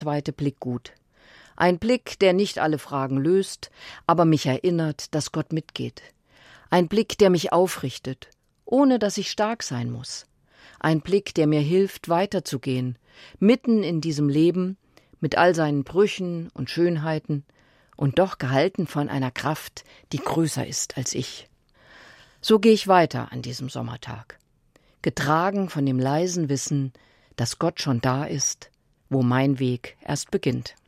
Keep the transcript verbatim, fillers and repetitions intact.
zweite Blick gut. Ein Blick, der nicht alle Fragen löst, aber mich erinnert, dass Gott mitgeht. Ein Blick, der mich aufrichtet, ohne dass ich stark sein muss. Ein Blick, der mir hilft, weiterzugehen, mitten in diesem Leben, mit all seinen Brüchen und Schönheiten und doch gehalten von einer Kraft, die größer ist als ich. So gehe ich weiter an diesem Sommertag, getragen von dem leisen Wissen, dass Gott schon da ist, wo mein Weg erst beginnt.